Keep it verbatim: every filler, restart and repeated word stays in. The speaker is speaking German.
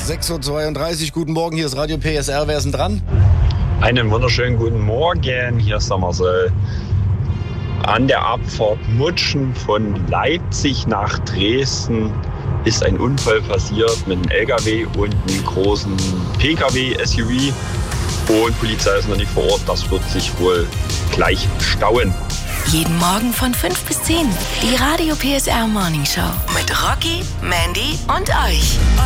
sechs Uhr zweiunddreißig, guten Morgen, hier ist Radio P S R, wer ist denn dran? Einen wunderschönen guten Morgen, hier ist der Marcel. An der Abfahrt Mutschen von Leipzig nach Dresden ist ein Unfall passiert mit einem L K W und einem großen P K W S U V. Und Polizei ist noch nicht vor Ort, das wird sich wohl gleich stauen. Jeden Morgen von fünf bis zehn, die Radio P S R Morning Show mit Rocky, Mandy und euch.